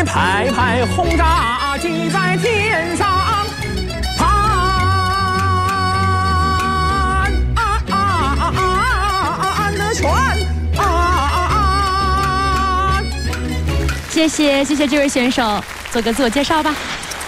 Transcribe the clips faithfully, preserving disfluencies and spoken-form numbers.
排排轰炸机在天上盘啊啊啊啊的全啊！ 谢谢谢谢这位选手，做个自我介绍吧。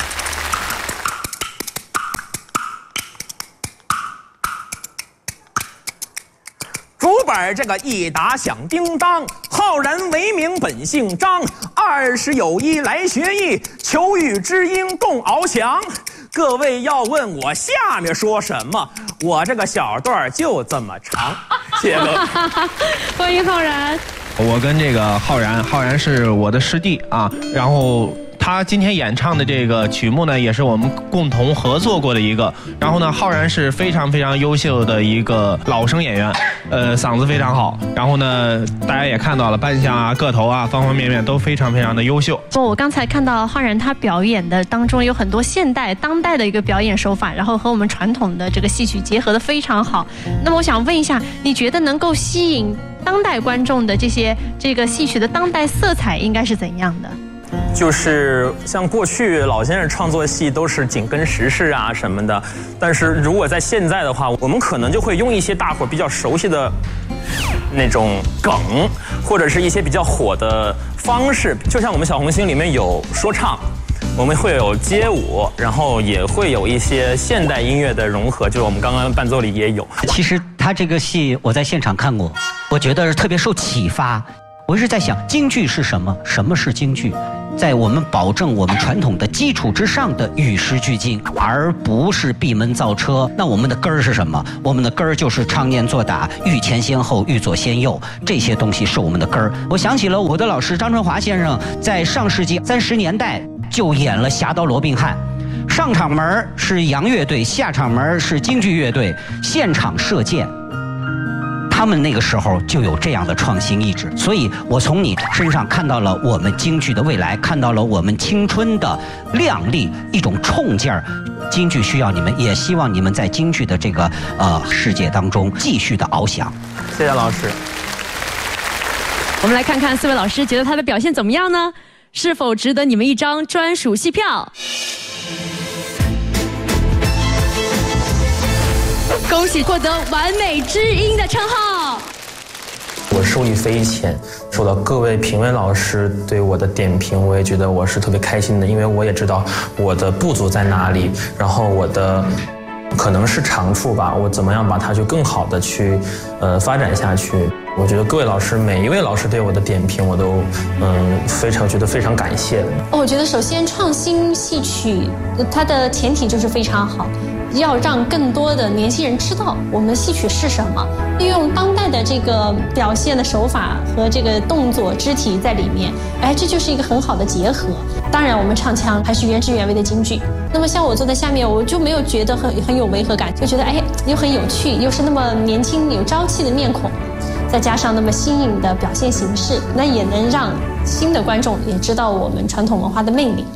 主本这个一打响叮当，浩然为名本姓张，二十有一来学艺，求育知音共翱翔。各位要问我下面说什么，我这个小段就这么长。谢谢各位。 欢迎浩然。 我跟这个浩然，浩然是我的师弟啊，然后他今天演唱的这个曲目呢，也是我们共同合作过的一个。然后呢，浩然是非常非常优秀的一个老生演员，呃，嗓子非常好。然后呢，大家也看到了，扮相啊、个头啊，方方面面都非常非常的优秀。 我刚才看到浩然他表演的当中有很多现代、当代的一个表演手法，然后和我们传统的这个戏曲结合的非常好。那么我想问一下，你觉得能够吸引当代观众的这些这个戏曲的当代色彩应该是怎样的？ 就是像过去老先生创作戏都是紧跟时事啊什么的，但是如果在现在的话，我们可能就会用一些大伙比较熟悉的那种梗，或者是一些比较火的方式，就像我们小红星里面有说唱，我们会有街舞，然后也会有一些现代音乐的融合，就是我们刚刚伴奏里也有。 其实他这个戏我在现场看过，我觉得特别受启发。我一直在想，京剧是什么？什么是京剧？在我们保证我们传统的基础之上的与时俱进，而不是闭门造车。那我们的根儿是什么？我们的根儿就是唱念做打，欲前先后，欲左先右，这些东西是我们的根儿。我想起了我的老师张春华先生，在上世纪三十年代就演了《侠盗罗宾汉》，上场门是洋乐队，下场门是京剧乐队，现场射箭。他们那个时候就有这样的创新意志，所以我从你身上看到了我们京剧的未来，看到了我们青春的亮丽，一种冲劲儿。京剧需要你们，也希望你们在京剧的这个呃世界当中继续的翱翔。 谢谢老师。 我们来看看四位老师觉得他的表现怎么样呢？是否值得你们一张专属戏票？恭喜获得完美知音的称号。 我受益匪浅，受到各位评委老师对我的点评，我也觉得我是特别开心的，因为我也知道我的不足在哪里，然后我的可能是长处吧，我怎么样把它去更好的去呃发展下去。我觉得各位老师每一位老师对我的点评，我都嗯非常觉得非常感谢。 我觉得首先创新戏曲它的前提就是非常好，要让更多的年轻人知道我们戏曲是什么，利用当代的这个表现的手法和这个动作肢体在里面，哎，这就是一个很好的结合。当然我们唱腔还是原汁原味的京剧。那么像我坐在下面，我就没有觉得很很有违和感，就觉得哎又很有趣，又是那么年轻有朝气的面孔，再加上那么新颖的表现形式，那也能让新的观众也知道我们传统文化的魅力。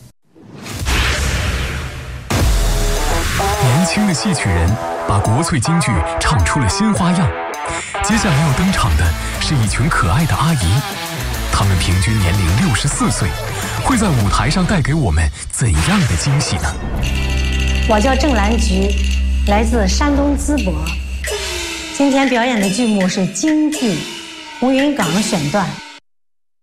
年轻的戏曲人把国粹京剧唱出了新花样。接下来要登场的是一群可爱的阿姨，她们平均年龄六十四岁，会在舞台上带给我们怎样的惊喜呢？ 我叫郑兰菊，来自山东淄博。今天表演的剧目是京剧《吴云岗》选段。